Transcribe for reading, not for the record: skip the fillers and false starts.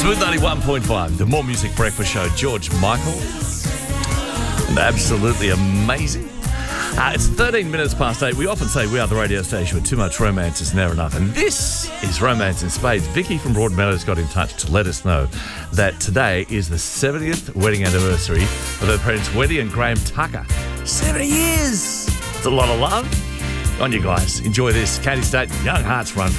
Smooth 91.5, the More Music Breakfast Show. George Michael. And absolutely amazing. It's 13 minutes past 8. We often say we are the radio station where too much romance is never enough. And this is Romance in Spades. Vicky from Broadmeadows got in touch to let us know that today is the 70th wedding anniversary of her parents, Wendy and Graham Tucker. 70 years! It's a lot of love. On you guys. Enjoy this. Katie State, Young Hearts Run.